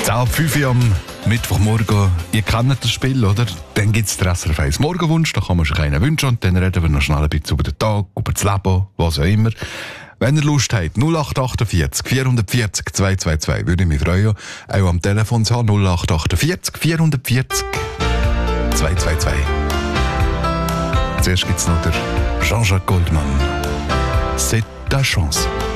Ab 5 Uhr am Mittwochmorgen. Ihr kennt das Spiel, oder? Dann gibt es den SRF 1 Morgenwunsch, da kann man sich einen wünschen und dann reden wir noch schnell ein bisschen über den Tag, über das Leben, was auch immer. Wenn ihr Lust habt, 0848 440 222, würde ich mich freuen, auch am Telefon zu haben, 0848 440 222. Zuerst gibt es noch der Jean-Jacques Goldman. C'est ta chance.